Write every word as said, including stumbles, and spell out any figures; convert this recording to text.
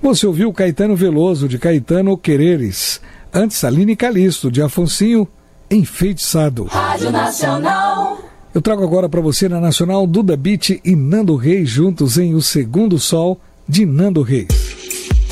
Você ouviu Caetano Veloso, de Caetano Quereres. Antes, Aline Calisto, de Afonsinho, Enfeitiçado. Rádio Nacional. Eu trago agora para você na Nacional Duda Beat e Nando Reis juntos em O Segundo Sol, de Nando Reis.